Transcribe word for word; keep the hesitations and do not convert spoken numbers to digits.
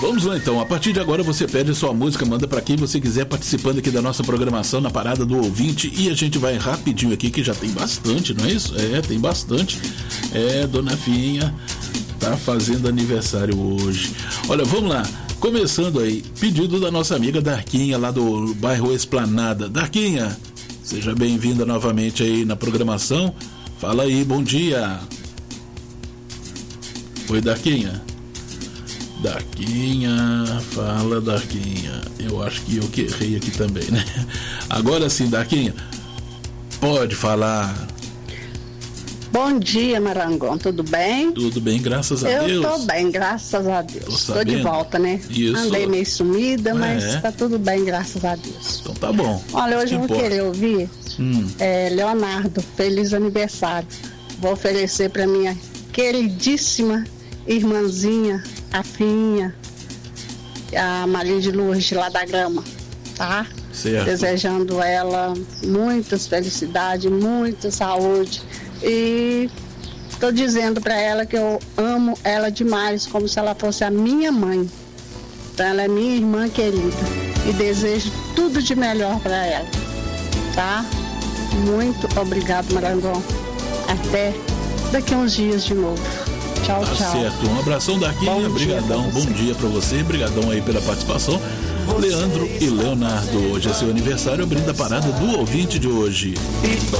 Vamos lá então, a partir de agora você pede sua música, manda para quem você quiser participando aqui da nossa programação na Parada do Ouvinte, e a gente vai rapidinho aqui que já tem bastante, não é isso? É, tem bastante. É, Dona Finha tá fazendo aniversário hoje. Olha, vamos lá, começando aí, pedido da nossa amiga Darquinha lá do bairro Esplanada. Darquinha, seja bem-vinda novamente aí na programação. Fala aí, bom dia. Oi, Darquinha. Darquinha, fala, Darquinha. Eu acho que eu que errei aqui também, né? Agora sim, Darquinha, pode falar. Bom dia, Marangon, tudo bem? Tudo bem, graças a eu Deus. Eu tô bem, graças a Deus. Tô, tô de volta, né? Isso. Andei meio sumida, mas é. tá tudo bem, graças a Deus. Então tá bom. Olha, hoje eu vou importa. querer ouvir hum. é, Leonardo, feliz aniversário. Vou oferecer pra minha queridíssima irmãzinha, a Finha, a Maria de Lourdes lá da Grama, tá? Certo. Desejando ela muitas felicidades, muita saúde, e tô dizendo pra ela que eu amo ela demais, como se ela fosse a minha mãe. Então ela é minha irmã querida e desejo tudo de melhor pra ela, tá? Muito obrigado, Marangon. Até daqui a uns dias de novo. Tchau, tá tchau. Certo, um abração Darquinha, brigadão, bom dia pra você, brigadão aí pela participação. Leandro e Leonardo, hoje é seu aniversário, abrindo a Parada do Ouvinte de hoje.